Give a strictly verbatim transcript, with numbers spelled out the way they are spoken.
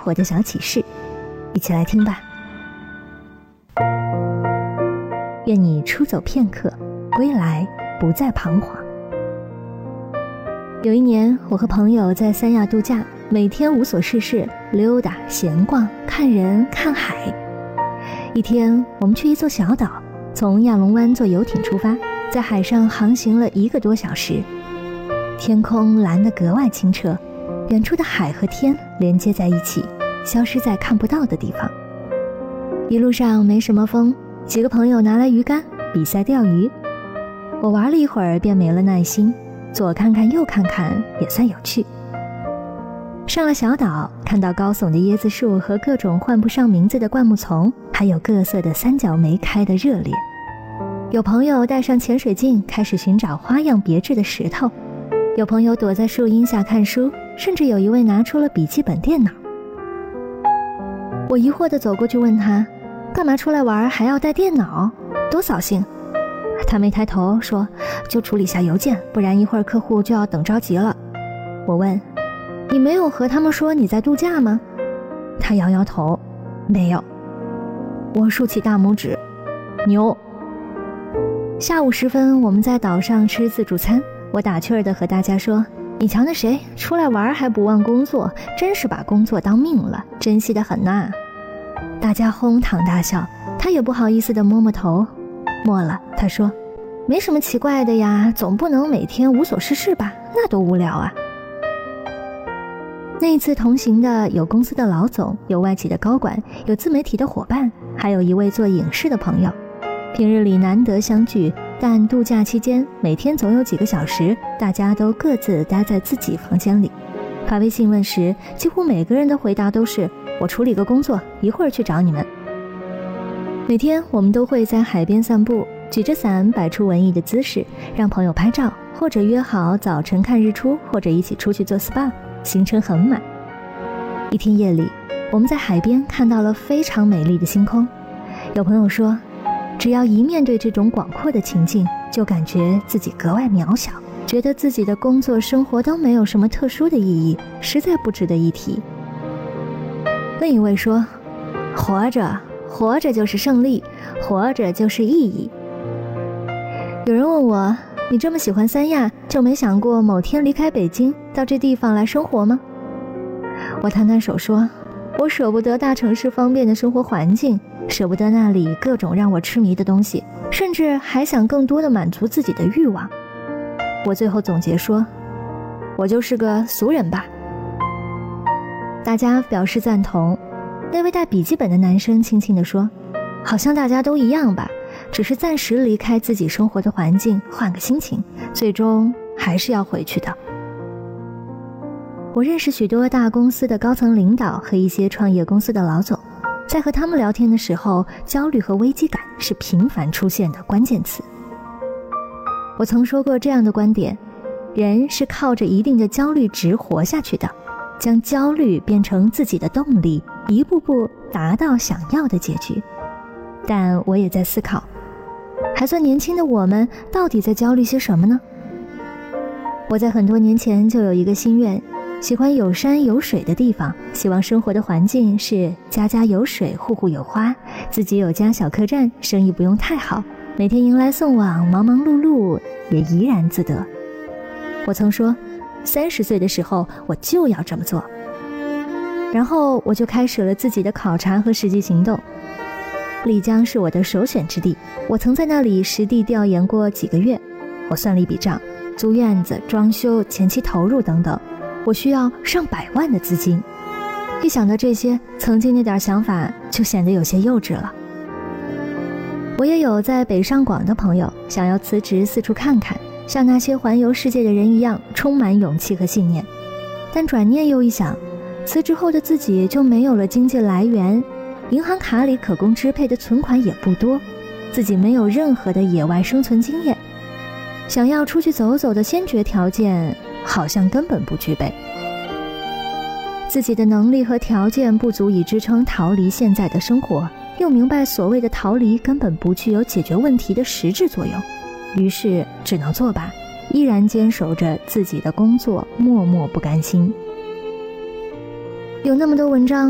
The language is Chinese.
活的小启示，一起来听吧。愿你出走片刻，归来不再彷徨。有一年，我和朋友在三亚度假，每天无所事事，溜达闲逛，看人看海。一天，我们去一座小岛，从亚龙湾坐游艇出发，在海上航行了一个多小时。天空蓝得格外清澈，远处的海和天连接在一起，消失在看不到的地方。一路上没什么风，几个朋友拿来鱼竿比赛钓鱼。我玩了一会儿便没了耐心，左看看右看看也算有趣。上了小岛，看到高耸的椰子树和各种唤不上名字的灌木丛，还有各色的三角梅开得热烈。有朋友带上潜水镜开始寻找花样别致的石头，有朋友躲在树荫下看书，甚至有一位拿出了笔记本电脑。我疑惑地走过去问他，干嘛出来玩还要带电脑，多扫兴。他没抬头说，就处理下邮件，不然一会儿客户就要等着急了。我问，你没有和他们说你在度假吗？他摇摇头，没有。我竖起大拇指，牛。下午时分，我们在岛上吃自助餐，我打趣儿地和大家说，你瞧那谁出来玩还不忘工作，真是把工作当命了，珍惜得很呐。大家哄堂大笑，他也不好意思地摸摸头，摸了他说，没什么奇怪的呀，总不能每天无所事事吧，那多无聊啊。那一次同行的有公司的老总，有外企的高管，有自媒体的伙伴，还有一位做影视的朋友。平日里难得相聚，但度假期间每天总有几个小时，大家都各自待在自己房间里。发微信问时，几乎每个人的回答都是，我处理个工作，一会儿去找你们。每天我们都会在海边散步，举着伞摆出文艺的姿势，让朋友拍照，或者约好早晨看日出，或者一起出去做 S P A， 行程很满。一天夜里，我们在海边看到了非常美丽的星空。有朋友说，只要一面对这种广阔的情境，就感觉自己格外渺小，觉得自己的工作生活都没有什么特殊的意义，实在不值得一提。另一位说，活着活着就是胜利，活着就是意义。有人问我，你这么喜欢三亚，就没想过某天离开北京，到这地方来生活吗？我摊摊手说，我舍不得大城市方便的生活环境，舍不得那里各种让我痴迷的东西，甚至还想更多的满足自己的欲望。我最后总结说，我就是个俗人吧。大家表示赞同。那位带笔记本的男生轻轻地说，好像大家都一样吧，只是暂时离开自己生活的环境，换个心情，最终还是要回去的。我认识许多大公司的高层领导和一些创业公司的老总，在和他们聊天的时候，焦虑和危机感是频繁出现的关键词。我曾说过这样的观点，人是靠着一定的焦虑值活下去的，将焦虑变成自己的动力，一步步达到想要的结局。但我也在思考，还算年轻的我们到底在焦虑些什么呢？我在很多年前就有一个心愿，喜欢有山有水的地方，希望生活的环境是家家有水，户户有花，自己有家小客栈，生意不用太好，每天迎来送往，忙忙碌碌也怡然自得。我曾说，三十岁的时候我就要这么做。然后我就开始了自己的考察和实际行动。丽江是我的首选之地，我曾在那里实地调研过几个月。我算了一笔账，租院子、装修、前期投入等等，我需要上百万的资金。一想到这些，曾经那点想法就显得有些幼稚了。我也有在北上广的朋友，想要辞职四处看看，像那些环游世界的人一样，充满勇气和信念。但转念又一想，辞职后的自己就没有了经济来源，银行卡里可供支配的存款也不多，自己没有任何的野外生存经验，想要出去走走的先决条件好像根本不具备。自己的能力和条件不足以支撑逃离现在的生活，又明白所谓的逃离根本不具有解决问题的实质作用，于是只能作罢，依然坚守着自己的工作，默默不甘心。有那么多文章